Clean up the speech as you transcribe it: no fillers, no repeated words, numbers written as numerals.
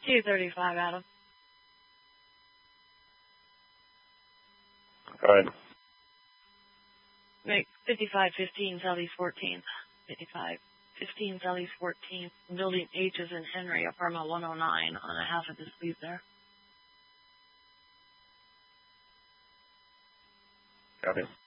235, Adam. Go ahead. Make 5515 Southeast 14th. 5515 Southeast 14th. Building H is in Henry, apartment 109 on a half of the speed there. Copy.